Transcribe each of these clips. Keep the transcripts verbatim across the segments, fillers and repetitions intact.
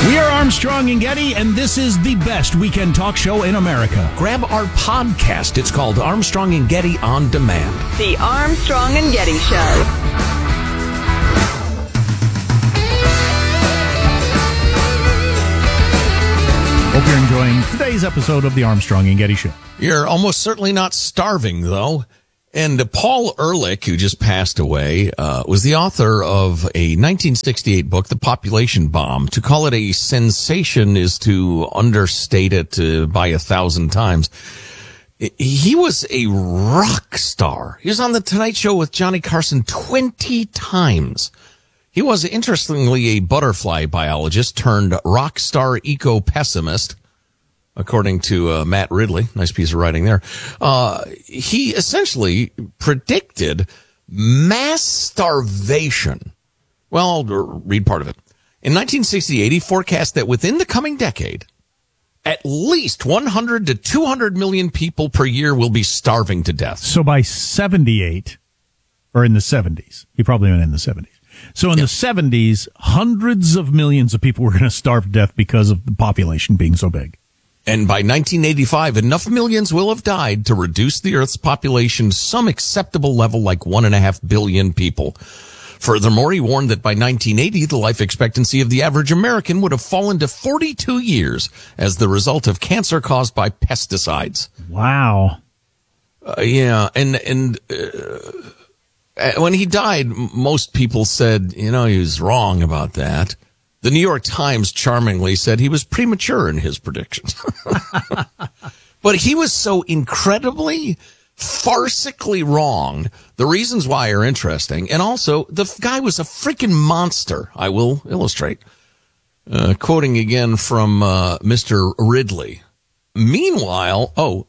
We are Armstrong and Getty, and this is the best weekend talk show in America. Grab our podcast. It's called Armstrong and Getty On Demand. The Armstrong and Getty Show. Hope you're enjoying today's episode of the Armstrong and Getty Show. You're almost certainly not starving, though. And uh, Paul Ehrlich, who just passed away, uh, was the author of a nineteen sixty-eight book, The Population Bomb. To call it a sensation is to understate it uh, by a thousand times. He was a rock star. He was on The Tonight Show with Johnny Carson twenty times. He was, interestingly, a butterfly biologist turned rock star eco-pessimist. According to uh, Matt Ridley, nice piece of writing there, uh, he essentially predicted mass starvation. Well, I'll read part of it. In nineteen sixty-eight, he forecast that within the coming decade, at least one hundred to two hundred million people per year will be starving to death. So by seventy-eight, or in the seventies, he probably went in the seventies. So in yeah. the seventies, hundreds of millions of people were going to starve to death because of the population being so big. And by nineteen eighty-five, enough millions will have died to reduce the Earth's population to some acceptable level, like one and a half billion people. Furthermore, he warned that by nineteen eighty, the life expectancy of the average American would have fallen to forty-two years as the result of cancer caused by pesticides. Wow. Uh, yeah, and and uh, when he died, most people said, you know, he was wrong about that. The New York Times charmingly said he was premature in his predictions. But he was so incredibly, farcically wrong. The reasons why are interesting. And also, the guy was a freaking monster. I will illustrate. Uh, quoting again from uh, Mister Ridley. Meanwhile, oh,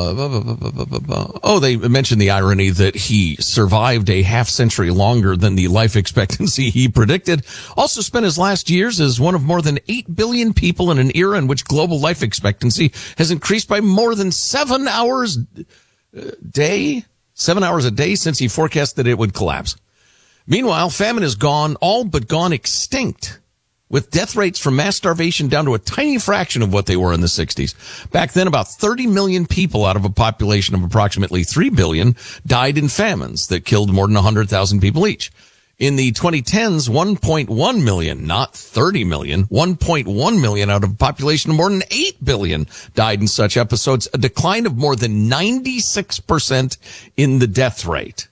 uh, oh, they mentioned the irony that he survived a half century longer than the life expectancy he predicted. Also spent his last years as one of more than eight billion people in an era in which global life expectancy has increased by more than seven hours a day, seven hours a day since he forecast that it would collapse. Meanwhile, famine is gone, all but gone extinct, with death rates from mass starvation down to a tiny fraction of what they were in the sixties. Back then, about thirty million people out of a population of approximately three billion died in famines that killed more than one hundred thousand people each. In the twenty tens, one point one million, not thirty million, one point one million out of a population of more than eight billion died in such episodes, a decline of more than ninety-six percent in the death rate.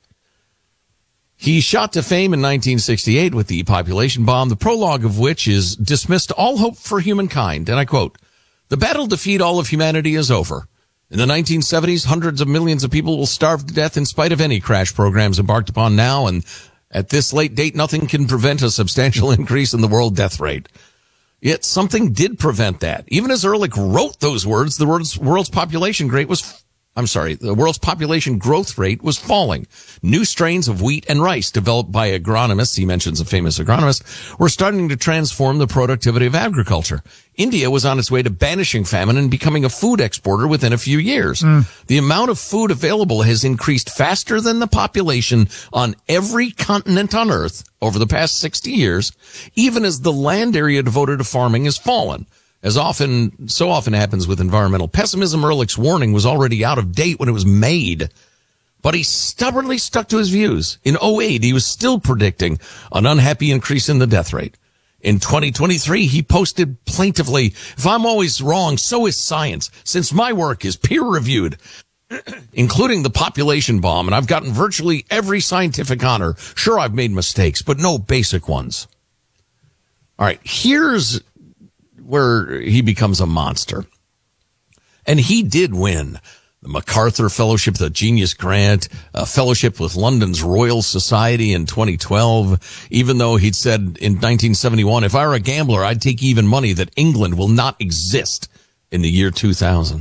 He shot to fame in nineteen sixty-eight with The Population Bomb, the prologue of which is dismissed all hope for humankind. And I quote, "The battle to feed all of humanity is over. In the nineteen seventies, hundreds of millions of people will starve to death in spite of any crash programs embarked upon now. And at this late date, nothing can prevent a substantial increase in the world death rate." Yet something did prevent that. Even as Ehrlich wrote those words, the world's, world's population rate was I'm sorry, the world's population growth rate was falling. New strains of wheat and rice developed by agronomists, he mentions a famous agronomist, were starting to transform the productivity of agriculture. India was on its way to banishing famine and becoming a food exporter within a few years. Mm. The amount of food available has increased faster than the population on every continent on Earth over the past sixty years, even as the land area devoted to farming has fallen. As often, so often happens with environmental pessimism, Ehrlich's warning was already out of date when it was made. But he stubbornly stuck to his views. In oh eight, he was still predicting an unhappy increase in the death rate. In twenty twenty-three, he posted plaintively, "If I'm always wrong, so is science, since my work is peer-reviewed, including the population bomb, and I've gotten virtually every scientific honor. Sure, I've made mistakes, but no basic ones." All right, here's where he becomes a monster. And he did win the MacArthur Fellowship, the Genius Grant, a fellowship with London's Royal Society in twenty twelve, even though he'd said in nineteen seventy-one, if I were a gambler, I'd take even money that England will not exist in the year two thousand.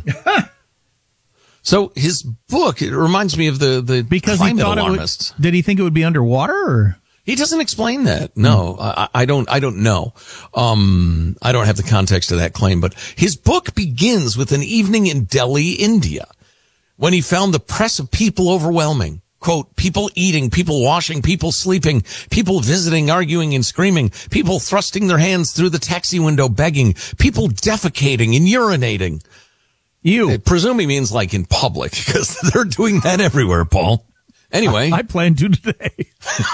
So his book, it reminds me of the, the because climate he thought alarmists. It would, did he think it would be underwater, or? He doesn't explain that. No, I, I don't, I don't know. Um, I don't have the context of that claim, but his book begins with an evening in Delhi, India, when he found the press of people overwhelming. quote, people eating, people washing, people sleeping, people visiting, arguing and screaming, people thrusting their hands through the taxi window begging, people defecating and urinating. You. I presume he means like in public, because they're doing that everywhere, Paul. Anyway. I, I plan to today.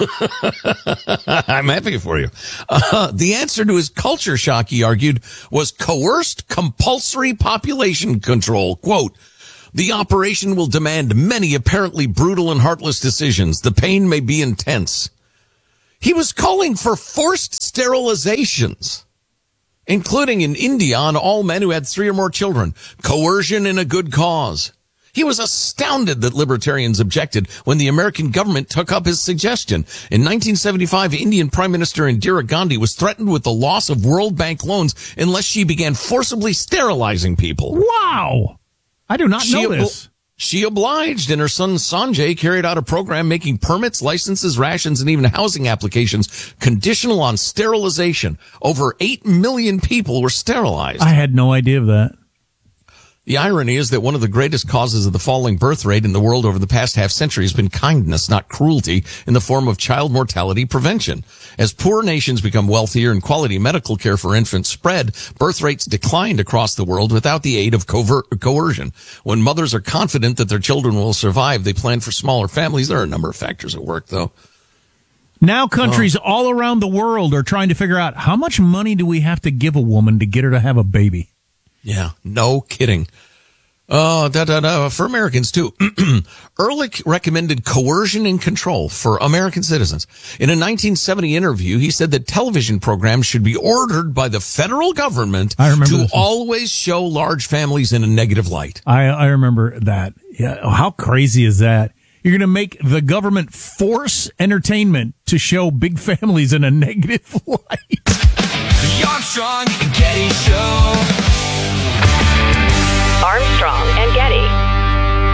I'm happy for you. Uh, the answer to his culture shock, he argued, was coerced compulsory population control. Quote, the operation will demand many apparently brutal and heartless decisions. The pain may be intense. He was calling for forced sterilizations, including in India on all men who had three or more children. Coercion in a good cause. He was astounded that libertarians objected when the American government took up his suggestion. In nineteen seventy-five, Indian Prime Minister Indira Gandhi was threatened with the loss of World Bank loans unless she began forcibly sterilizing people. Wow. I do not She know obli- this. She obliged, and her son Sanjay carried out a program making permits, licenses, rations, and even housing applications conditional on sterilization. Over eight million people were sterilized. I had no idea of that. The irony is that one of the greatest causes of the falling birth rate in the world over the past half century has been kindness, not cruelty, in the form of child mortality prevention. As poor nations become wealthier and quality medical care for infants spread, birth rates declined across the world without the aid of covert coercion. When mothers are confident that their children will survive, they plan for smaller families. There are a number of factors at work, though. Now countries oh. all around the world are trying to figure out how much money do we have to give a woman to get her to have a baby. Yeah, no kidding. Oh, da, da, da, for Americans, too. Ehrlich recommended coercion and control for American citizens. In a nineteen seventy interview, he said that television programs should be ordered by the federal government I remember to this. always show large families in a negative light. I, I remember that. Yeah, how crazy is that? You're going to make the government force entertainment to show big families in a negative light. The Armstrong